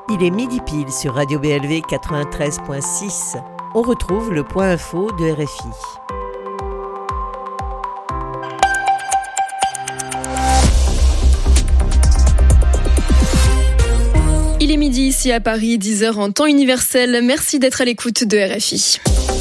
Il est midi pile sur Radio BLV 93.6. On retrouve le point info de RFI. Il est midi ici à Paris, 10h en temps universel. Merci d'être à l'écoute de RFI.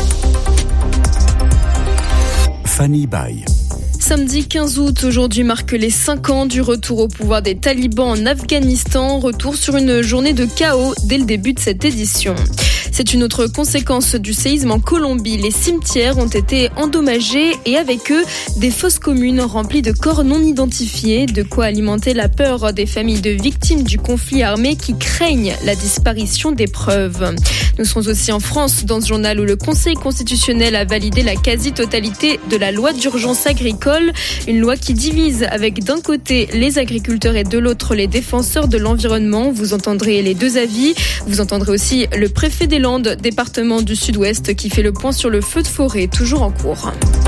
Fanny Baye. Samedi 15 août, aujourd'hui marque les 5 ans du retour au pouvoir des talibans en Afghanistan. Retour sur une journée de chaos dès le début de cette édition. C'est une autre conséquence du séisme en Colombie. Les cimetières ont été endommagés et avec eux, des fosses communes remplies de corps non identifiés. De quoi alimenter la peur des familles de victimes du conflit armé qui craignent la disparition des preuves. Nous serons aussi en France dans ce journal où le Conseil constitutionnel a validé la quasi-totalité de la loi d'urgence agricole. Une loi qui divise avec d'un côté les agriculteurs et de l'autre les défenseurs de l'environnement. Vous entendrez les deux avis. Vous entendrez aussi le préfet des Landes, département du Sud-Ouest, qui fait le point sur le feu de forêt toujours en cours.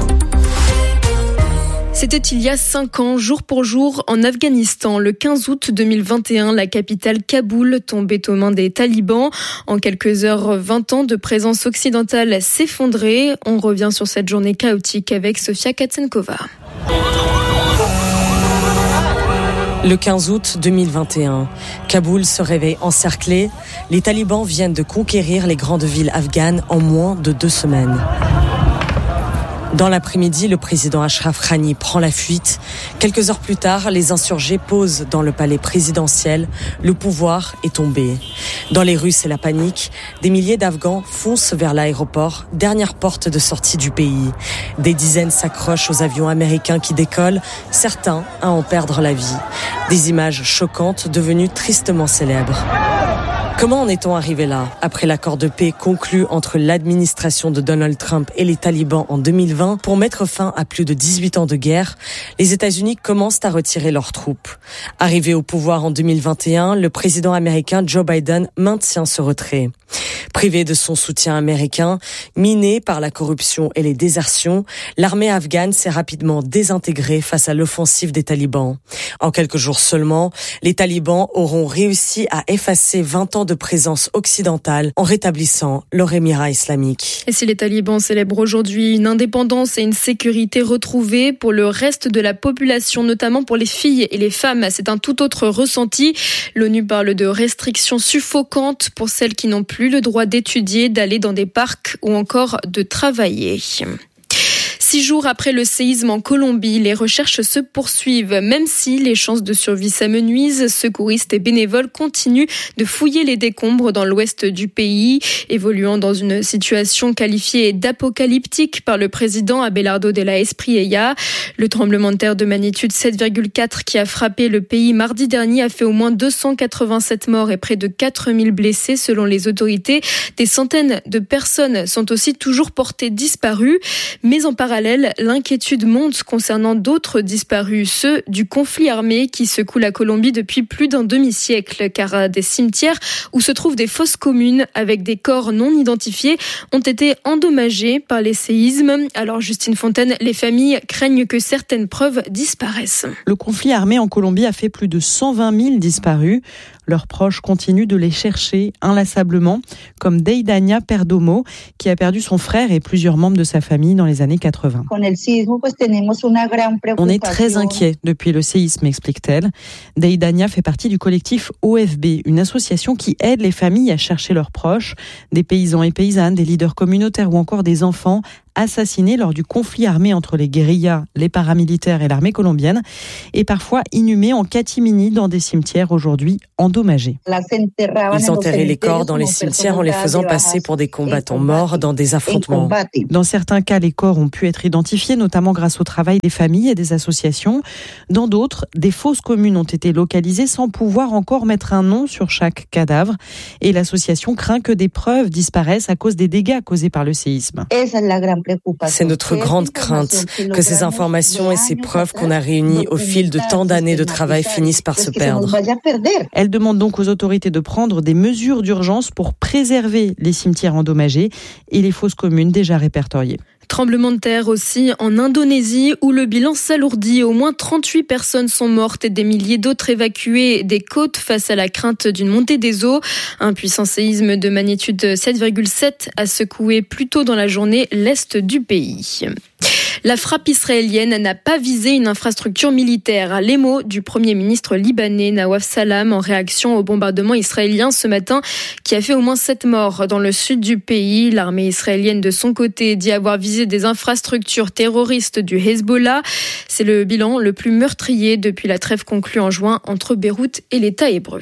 C'était il y a 5 ans, jour pour jour, en Afghanistan. Le 15 août 2021, la capitale Kaboul tombait aux mains des talibans. En quelques heures, 20 ans de présence occidentale s'effondraient. On revient sur cette journée chaotique avec Sofia Katsenkova. Le 15 août 2021, Kaboul se réveille encerclé. Les talibans viennent de conquérir les grandes villes afghanes en moins de 2 semaines. Dans l'après-midi, le président Ashraf Ghani prend la fuite. Quelques heures plus tard, les insurgés posent dans le palais présidentiel. Le pouvoir est tombé. Dans les rues, c'est la panique. Des milliers d'Afghans foncent vers l'aéroport, dernière porte de sortie du pays. Des dizaines s'accrochent aux avions américains qui décollent, certains à en perdre la vie. Des images choquantes devenues tristement célèbres. Comment en est-on arrivé là ? Après l'accord de paix conclu entre l'administration de Donald Trump et les talibans en 2020 pour mettre fin à plus de 18 ans de guerre, les États-Unis commencent à retirer leurs troupes. Arrivé au pouvoir en 2021, le président américain Joe Biden maintient ce retrait. Privé de son soutien américain, miné par la corruption et les désertions, l'armée afghane s'est rapidement désintégrée face à l'offensive des talibans. En quelques jours seulement, les talibans auront réussi à effacer 20 ans de présence occidentale en rétablissant leur émirat islamique. Et si les talibans célèbrent aujourd'hui une indépendance et une sécurité retrouvées, pour le reste de la population, notamment pour les filles et les femmes, c'est un tout autre ressenti. L'ONU parle de restrictions suffocantes pour celles qui n'ont plus le droit d'étudier, d'aller dans des parcs ou encore de travailler. 6 jours après le séisme en Colombie, les recherches se poursuivent. Même si les chances de survie s'amenuisent, secouristes et bénévoles continuent de fouiller les décombres dans l'ouest du pays, évoluant dans une situation qualifiée d'apocalyptique par le président Abelardo de la Espriella. Le tremblement de terre de magnitude 7,4 qui a frappé le pays mardi dernier a fait au moins 287 morts et près de 4000 blessés selon les autorités. Des centaines de personnes sont aussi toujours portées disparues, mais en parallèle, l'inquiétude monte concernant d'autres disparus, ceux du conflit armé qui secoue la Colombie depuis plus d'un demi-siècle, car des cimetières où se trouvent des fosses communes avec des corps non identifiés ont été endommagés par les séismes. Alors Justine Fontaine, les familles craignent que certaines preuves disparaissent. Le conflit armé en Colombie a fait plus de 120 000 disparus. Leurs proches continuent de les chercher inlassablement, comme Deidania Perdomo, qui a perdu son frère et plusieurs membres de sa famille dans les années 80. On est très inquiets depuis le séisme, explique-t-elle. Deidania fait partie du collectif OFB, une association qui aide les familles à chercher leurs proches, des paysans et paysannes, des leaders communautaires ou encore des enfants assassinés lors du conflit armé entre les guérillas, les paramilitaires et l'armée colombienne, et parfois inhumés en catimini dans des cimetières aujourd'hui endommagés. Ils enterraient les corps dans les cimetières en les faisant passer pour des combattants morts dans des affrontements. Dans certains cas, les corps ont pu être identifiés, notamment grâce au travail des familles et des associations. Dans d'autres, des fosses communes ont été localisées sans pouvoir encore mettre un nom sur chaque cadavre. Et l'association craint que des preuves disparaissent à cause des dégâts causés par le séisme. C'est notre grande crainte que ces informations et ces preuves qu'on a réunies au fil de tant d'années de travail finissent par se perdre. Elle demande donc aux autorités de prendre des mesures d'urgence pour préserver les cimetières endommagés et les fosses communes déjà répertoriées. Tremblement de terre aussi en Indonésie où le bilan s'alourdit. Au moins 38 personnes sont mortes et des milliers d'autres évacuées des côtes face à la crainte d'une montée des eaux. Un puissant séisme de magnitude 7,7 a secoué plus tôt dans la journée l'est du pays. La frappe israélienne n'a pas visé une infrastructure militaire. Les mots du Premier ministre libanais Nawaf Salam en réaction au bombardement israélien ce matin qui a fait au moins 7 morts dans le sud du pays. L'armée israélienne de son côté dit avoir visé des infrastructures terroristes du Hezbollah. C'est le bilan le plus meurtrier depuis la trêve conclue en juin entre Beyrouth et l'État hébreu.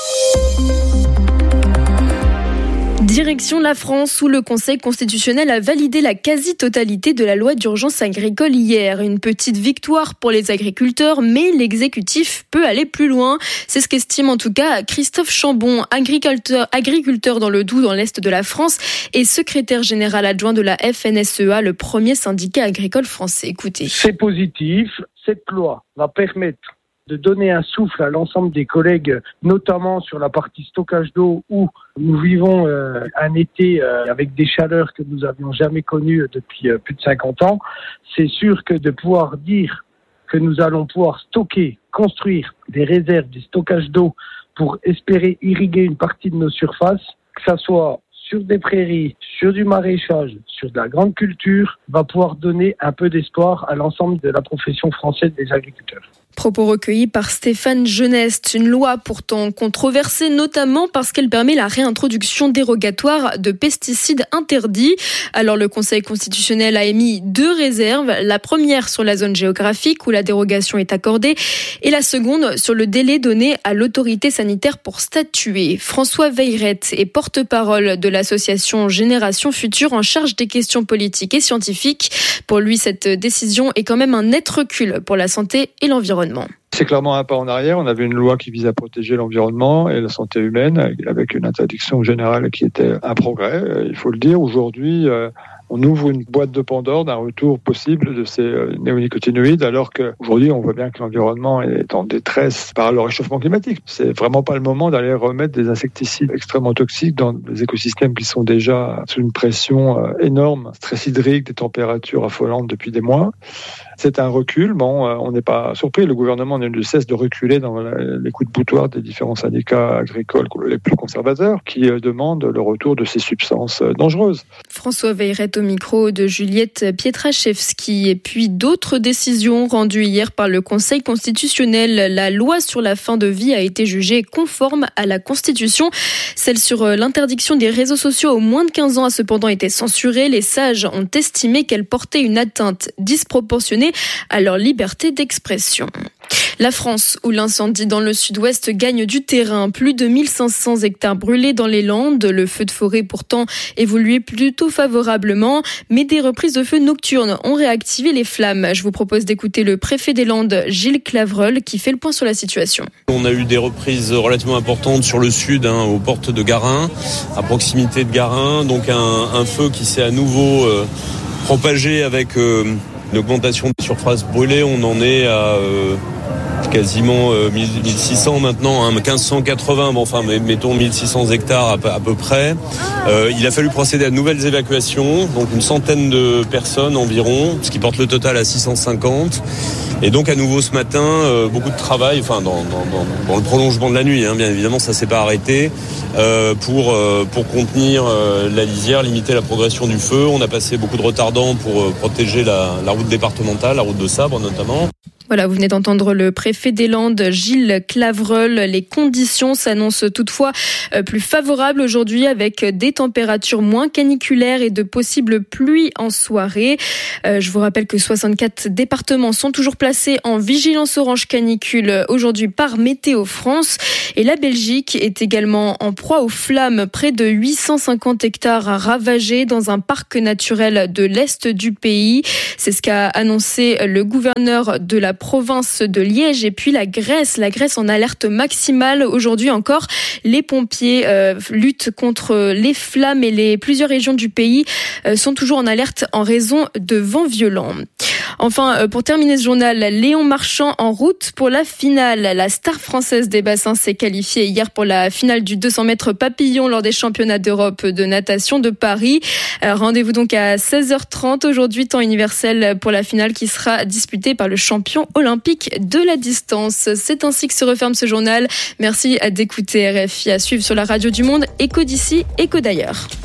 Direction la France où le Conseil constitutionnel a validé la quasi-totalité de la loi d'urgence agricole hier. Une petite victoire pour les agriculteurs, mais l'exécutif peut aller plus loin. C'est ce qu'estime en tout cas Christophe Chambon, agriculteur dans le Doubs, dans l'est de la France, et secrétaire général adjoint de la FNSEA, le premier syndicat agricole français. Écoutez. C'est positif. Cette loi va permettre de donner un souffle à l'ensemble des collègues, notamment sur la partie stockage d'eau où nous vivons un été avec des chaleurs que nous n'avions jamais connues depuis plus de 50 ans. C'est sûr que de pouvoir dire que nous allons pouvoir stocker, construire des réserves, des stockages d'eau pour espérer irriguer une partie de nos surfaces, que ça soit sur des prairies, sur du maraîchage, sur de la grande culture, va pouvoir donner un peu d'espoir à l'ensemble de la profession française des agriculteurs. Propos recueillis par Stéphane Genest. Une loi pourtant controversée, notamment parce qu'elle permet la réintroduction dérogatoire de pesticides interdits. Alors le Conseil constitutionnel a émis 2 réserves. La première sur la zone géographique où la dérogation est accordée et la seconde sur le délai donné à l'autorité sanitaire pour statuer. François Veyrette est porte-parole de l'association Génération Future en charge des questions politiques et scientifiques. Pour lui, cette décision est quand même un net recul pour la santé et l'environnement. C'est clairement un pas en arrière. On avait une loi qui visait à protéger l'environnement et la santé humaine avec une interdiction générale qui était un progrès. Il faut le dire, aujourd'hui, on ouvre une boîte de Pandore d'un retour possible de ces néonicotinoïdes alors qu'aujourd'hui, on voit bien que l'environnement est en détresse par le réchauffement climatique. C'est vraiment pas le moment d'aller remettre des insecticides extrêmement toxiques dans des écosystèmes qui sont déjà sous une pression énorme, stress hydrique, des températures affolantes depuis des mois. C'est un recul. Bon, on n'est pas surpris. Le gouvernement ne cesse de reculer dans les coups de boutoir des différents syndicats agricoles les plus conservateurs qui demandent le retour de ces substances dangereuses. François Veyrette au micro de Juliette Pietraszewski. Et puis d'autres décisions rendues hier par le Conseil constitutionnel. La loi sur la fin de vie a été jugée conforme à la Constitution. Celle sur l'interdiction des réseaux sociaux aux moins de 15 ans a cependant été censurée. Les sages ont estimé qu'elle portait une atteinte disproportionnée à leur liberté d'expression. La France, où l'incendie dans le sud-ouest gagne du terrain. Plus de 1500 hectares brûlés dans les Landes. Le feu de forêt pourtant évoluait plutôt favorablement. Mais des reprises de feu nocturnes ont réactivé les flammes. Je vous propose d'écouter le préfet des Landes, Gilles Clavreul, qui fait le point sur la situation. On a eu des reprises relativement importantes sur le sud, aux portes de Garin, à proximité de Garin. Donc un feu qui s'est à nouveau propagé avec une augmentation des surfaces brûlées. On en est à quasiment 1600 maintenant, 1580, mettons 1600 hectares à peu près. Il a fallu procéder à de nouvelles évacuations, donc une centaine de personnes environ, ce qui porte le total à 650. Et donc à nouveau ce matin, beaucoup de travail, dans le prolongement de la nuit, bien évidemment, ça s'est pas arrêté, pour contenir la lisière, limiter la progression du feu. On a passé beaucoup de retardants pour protéger la route départementale, la route de Sabre notamment. Voilà, vous venez d'entendre le préfet des Landes, Gilles Clavreul. Les conditions s'annoncent toutefois plus favorables aujourd'hui avec des températures moins caniculaires et de possibles pluies en soirée. Je vous rappelle que 64 départements sont toujours placés en vigilance orange canicule aujourd'hui par Météo France. Et la Belgique est également en proie aux flammes. Près de 850 hectares ravagés dans un parc naturel de l'Est du pays. C'est ce qu'a annoncé le gouverneur de la province de Liège. Et puis la Grèce en alerte maximale. Aujourd'hui encore, les pompiers luttent contre les flammes et plusieurs régions du pays sont toujours en alerte en raison de vents violents. Enfin, pour terminer ce journal, Léon Marchand en route pour la finale. La star française des bassins s'est qualifiée hier pour la finale du 200 mètres papillon lors des championnats d'Europe de natation de Paris. Rendez-vous donc à 16h30 aujourd'hui, temps universel pour la finale qui sera disputée par le champion olympique de la distance. C'est ainsi que se referme ce journal. Merci d'écouter RFI, à suivre sur la radio du Monde, Écho d'ici, Écho d'ailleurs.